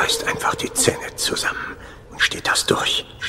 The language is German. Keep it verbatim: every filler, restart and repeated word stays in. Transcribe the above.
beißt einfach die Zähne zusammen und steht das durch.